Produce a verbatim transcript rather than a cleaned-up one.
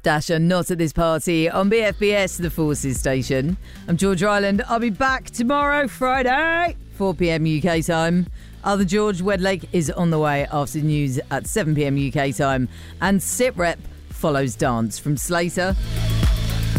Dasher, not at this party on B F B S, the Forces station. I'm George Ryland. I'll be back tomorrow, Friday, four p.m. U K time. Other George Wedlake is on the way after news at seven p.m. U K time. And Sit Rep follows Dance from Slater.